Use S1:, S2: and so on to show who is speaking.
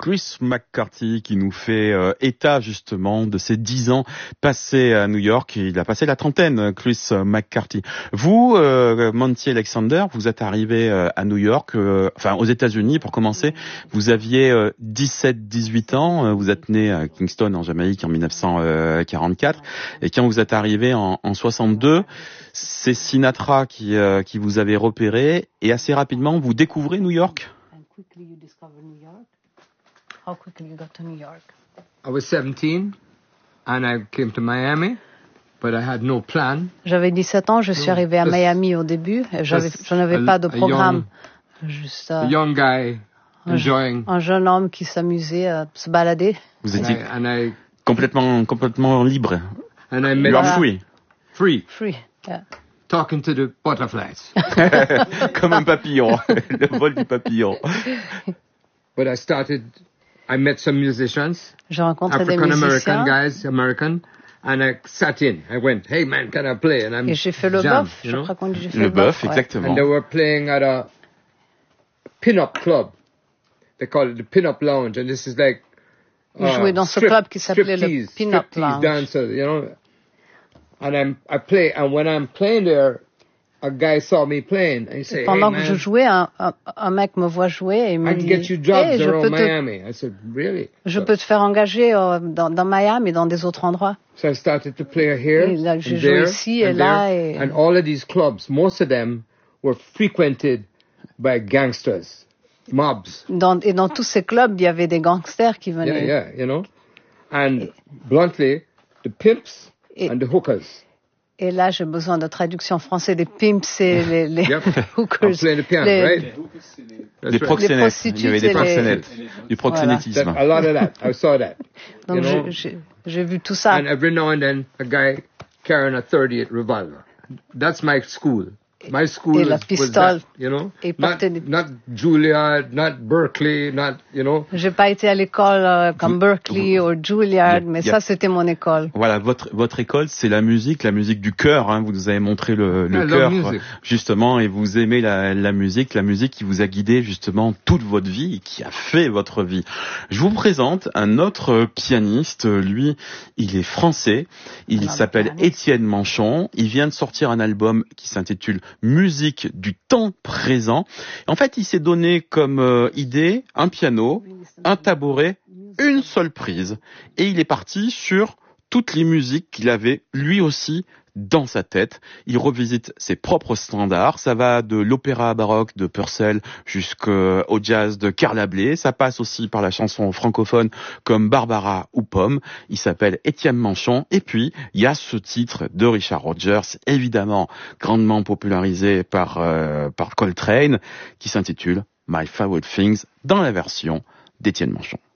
S1: Chris McCarthy qui nous fait état justement de ses 10 ans passés à New York. Il a passé la trentaine, Chris McCarthy. Vous, Monty Alexander, vous êtes arrivé à New York, enfin aux États-Unis pour commencer. Vous aviez 17-18 ans. Vous êtes né à Kingston en Jamaïque en 1944. Et quand vous êtes arrivé en 62, c'est Sinatra qui vous avait repéré. Et assez rapidement, vous découvrez New York.
S2: Quickly you discover New York? How quickly you got to New York?
S3: I was 17 and I came to Miami, but I had no plan.
S2: J'avais 17 ans, je suis arrivé à Miami au début. Je n'avais pas de programme. Juste
S3: young guy enjoying.
S2: Un jeune homme qui s'amusait à se balader.
S1: Vous étiez complètement libre.
S3: And I met free.
S2: Yeah.
S3: Talking to the butterflies.
S1: Comme un papillon, le vol du papillon.
S3: But I met some musicians.
S2: J'ai rencontré des
S3: African-American guys, American, and I sat in. I went, hey man, can I play? And
S2: Et j'ai fait le bœuf, je crois qu'on dit j'ai fait le
S1: bœuf, exactement.
S3: And they were playing at a pin-up club. They call it the pin-up lounge, and this is like
S2: Ils jouaient dans ce club qui s'appelait le pin-up lounge.
S3: Dancer, you know. And I play, and when I'm playing there, a guy saw me playing, and he said,
S2: pendant
S3: hey,
S2: que je jouais, un mec me voit jouer et il me dit,
S3: get you jobs around Miami. I said, really?
S2: Je peux te faire engager dans Miami et dans des autres endroits.
S3: So I started to play here,
S2: et là, j'ai joué ici et là.
S3: And all of these clubs, most of them were frequented by gangsters, mobs.
S2: Et dans tous ces clubs, il y avait des gangsters qui venaient.
S3: Yeah, you know. And bluntly, the pimps and the hookers.
S2: Et là, j'ai besoin de traduction française des pimps et les hookers.
S3: The piano, right?
S1: Les proxénètes. Il y avait des proxénètes. Du proxénétisme.
S3: A lot of that. I saw that.
S2: Donc, j'ai vu tout ça.
S3: And every now and then, a guy carrying a .38 revolver. That's my school. My school
S2: et la
S3: was that, you know? Not Juilliard, not Berkeley, not, you know?
S2: J'ai pas été à l'école comme Berkeley ou Juilliard, mais ça, c'était mon école.
S1: Voilà, votre école, c'est la musique du cœur, hein. Vous nous avez montré le cœur, justement, et vous aimez la musique qui vous a guidé, justement, toute votre vie, et qui a fait votre vie. Je vous présente un autre pianiste, lui, il est français, il s'appelle Étienne Manchon, il vient de sortir un album qui s'intitule Musique du temps présent. En fait, il s'est donné comme idée un piano, un tabouret, une seule prise. Et il est parti sur toutes les musiques qu'il avait lui aussi dans sa tête. Il revisite ses propres standards. Ça va de l'opéra baroque de Purcell jusqu'au jazz de Carla Bley. Ça passe aussi par la chanson francophone comme Barbara ou Pomme. Il s'appelle Étienne Manchon. Et puis, il y a ce titre de Richard Rodgers, évidemment grandement popularisé par Coltrane, qui s'intitule My Favorite Things dans la version d'Étienne Manchon.